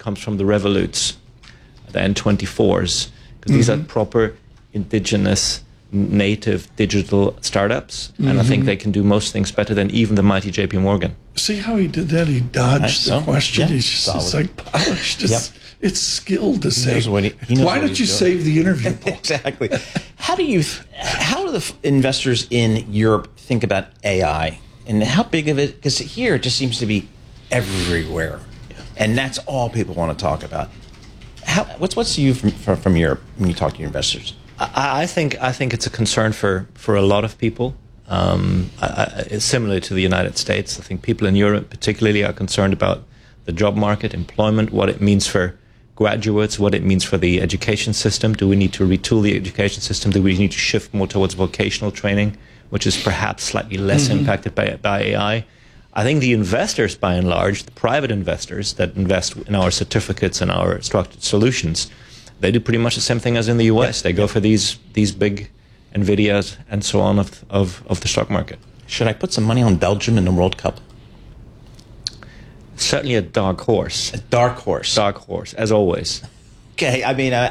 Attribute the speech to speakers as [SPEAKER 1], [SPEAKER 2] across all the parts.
[SPEAKER 1] comes from the Revoluts, the N24s, because these are proper indigenous native digital startups, and I think they can do most things better than even the mighty JP Morgan.
[SPEAKER 2] See how he did that? He dodged the question.
[SPEAKER 3] Yeah,
[SPEAKER 2] He's just it's like polished. It's skill to say.
[SPEAKER 3] Knows what he knows
[SPEAKER 2] Why
[SPEAKER 3] what
[SPEAKER 2] don't you
[SPEAKER 3] he's doing.
[SPEAKER 2] save the interview, Paul?
[SPEAKER 3] Exactly. How do the investors in Europe think about AI, and how big of it? Because here it just seems to be everywhere, and that's all people want to talk about. What's you from Europe when you talk to your investors?
[SPEAKER 1] I think it's a concern for a lot of people. It's similar to the United States. I think people in Europe particularly are concerned about the job market, employment, what it means for graduates, what it means for the education system. Do we need to retool the education system? Do we need to shift more towards vocational training, which is perhaps slightly less impacted by AI? I think the investors, by and large, the private investors that invest in our certificates and our structured solutions, they do pretty much the same thing as in the US. They go for these big NVIDIAs and so on of the stock market.
[SPEAKER 3] Should I put some money on Belgium in the World Cup?
[SPEAKER 1] Certainly a dark horse.
[SPEAKER 3] A dark horse.
[SPEAKER 1] Dark horse, as always.
[SPEAKER 3] Okay, I mean,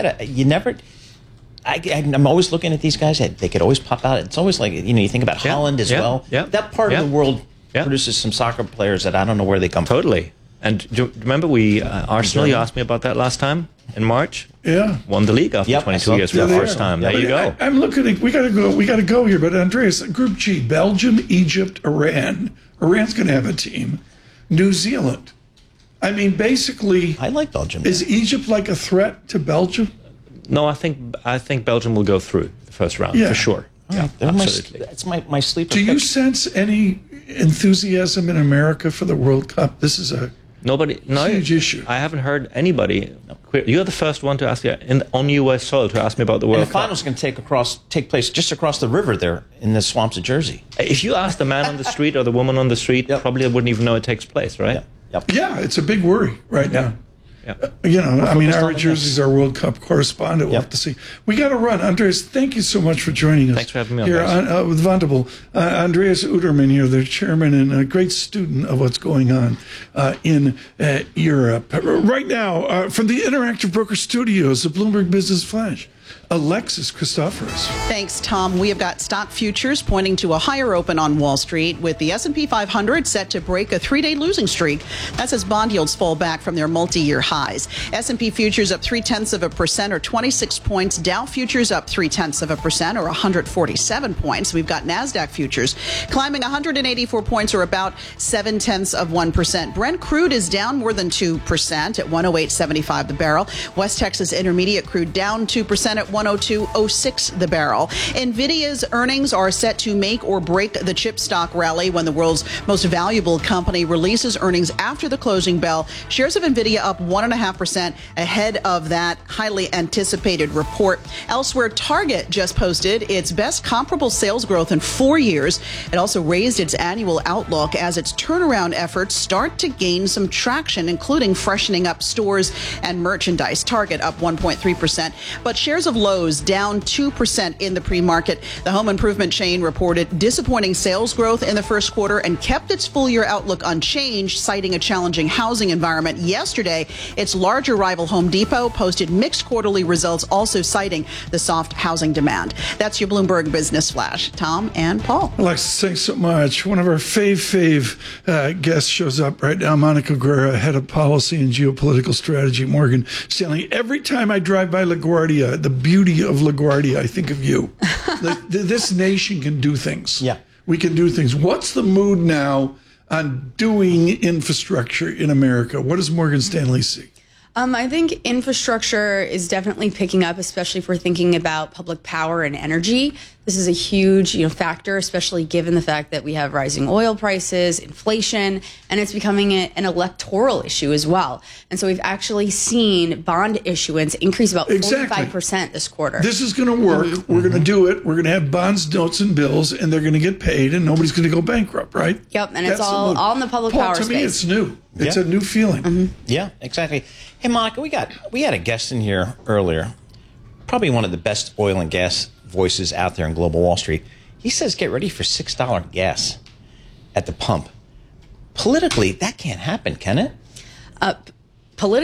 [SPEAKER 3] I'm always looking at these guys. They could always pop out. It's always like, you think about Holland as well.
[SPEAKER 1] Yeah,
[SPEAKER 3] that part of the world produces some soccer players that I don't know where they come from.
[SPEAKER 1] Totally. And do you remember Arsenal, you asked me about that last time in March?
[SPEAKER 2] Yeah.
[SPEAKER 1] Won the league after 22 years for the first time. There you go.
[SPEAKER 2] I'm looking at, we got to go here, but Andreas, Group G, Belgium, Egypt, Iran. Iran's going to have a team. New Zealand. I mean, basically,
[SPEAKER 3] I like Belgium.
[SPEAKER 2] Is Egypt like a threat to Belgium?
[SPEAKER 1] No, I think Belgium will go through the first round for sure. Yeah, absolutely.
[SPEAKER 3] That's my sleeper.
[SPEAKER 2] Do you sense any enthusiasm in America for the World Cup? This is a huge issue.
[SPEAKER 1] I haven't heard anybody. You're the first one to ask on U.S. soil to ask me about the World Cup.
[SPEAKER 3] And the final's going to take place just across the river there in the swamps of Jersey.
[SPEAKER 1] If you ask the man on the street or the woman on the street, probably I wouldn't even know it takes place, right?
[SPEAKER 2] Yeah, it's a big worry right now.
[SPEAKER 1] Yeah.
[SPEAKER 2] I mean, Ari Jersey's our World Cup correspondent. We'll have to see. We got to run. Andreas, thank you so much for joining us.
[SPEAKER 1] Thanks for having me on,
[SPEAKER 2] here with Vontobel. Andreas Uterman here, the chairman and a great student of what's going on in Europe. Right now, from the Interactive Broker Studios, the Bloomberg Business Flash, Alexis Christoforous.
[SPEAKER 4] Thanks, Tom. We have got stock futures pointing to a higher open on Wall Street, with the S&P 500 set to break a 3-day losing streak. That's as bond yields fall back from their multi-year highs. S&P futures up 0.3% or 26 points. Dow futures up 0.3% or 147 points. We've got NASDAQ futures climbing 184 points or about 0.7%. Brent crude is down more than 2% at 108.75 the barrel. West Texas Intermediate crude down 2% at 102.06 the barrel. NVIDIA's earnings are set to make or break the chip stock rally when the world's most valuable company releases earnings after the closing bell. Shares of NVIDIA up 1.5% ahead of that highly anticipated report. Elsewhere, Target just posted its best comparable sales growth in 4 years. It also raised its annual outlook as its turnaround efforts start to gain some traction, including freshening up stores and merchandise. Target up 1.3%, but shares of Lowe's down 2% in the pre-market. The home improvement chain reported disappointing sales growth in the first quarter and kept its full-year outlook unchanged, citing a challenging housing environment. Yesterday, its larger rival Home Depot posted mixed quarterly results, also citing the soft housing demand. That's your Bloomberg Business Flash. Tom and Paul.
[SPEAKER 2] Alexis, thanks so much. One of our fave guests shows up right now, Monica Guerra, head of policy and geopolitical strategy, Morgan Stanley. Every time I drive by LaGuardia, the beauty of LaGuardia, I think of you. This nation can do things.
[SPEAKER 3] Yeah.
[SPEAKER 2] We can do things. What's the mood now on doing infrastructure in America? What does Morgan Stanley see?
[SPEAKER 5] I think infrastructure is definitely picking up, especially if we're thinking about public power and energy. This is a huge, factor, especially given the fact that we have rising oil prices, inflation, and it's becoming an electoral issue as well. And so we've actually seen bond issuance increase about 45% this quarter.
[SPEAKER 2] This is going to work. We're going to do it. We're going to have bonds, notes, and bills, and they're going to get paid, and nobody's going to go bankrupt, right?
[SPEAKER 5] Yep, and it's all in the public power space.
[SPEAKER 2] To me, it's new. It's a new feeling.
[SPEAKER 3] Yeah, exactly. Hey, Monica, we had a guest in here earlier, probably one of the best oil and gas voices out there in global Wall Street. He says get ready for $6 gas at the pump. Politically, that can't happen, can it?